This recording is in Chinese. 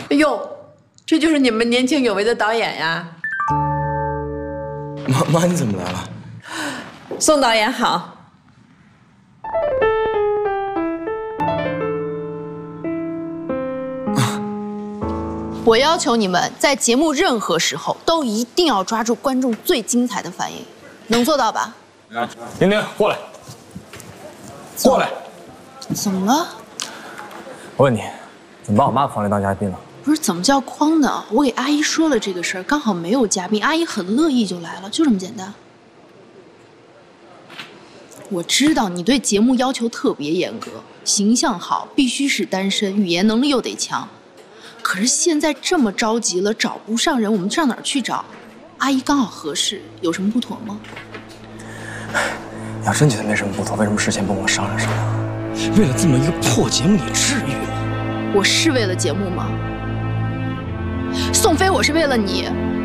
哎呦，这就是你们年轻有为的导演呀！ 妈，你怎么来了？ 宋导演好。 我要求你们在节目任何时候都一定要抓住观众最精彩的反应，能做到吧？ 宁宁，过来，过来。 怎么了？ 我问你，怎么把我妈框来当嘉宾了？ 不是怎么叫框呢？我给阿姨说了这个事儿，刚好没有嘉宾，阿姨很乐意就来了，就这么简单。我知道你对节目要求特别严格，形象好，必须是单身，语言能力又得强。可是现在这么着急了，找不上人，我们上哪儿去找？阿姨刚好合适，有什么不妥吗？ 要真觉得没什么不妥，为什么事前不跟我商量商量？ 为了这么一个破节目，你至于吗？ 我是为了节目吗？宋飞，我是为了你。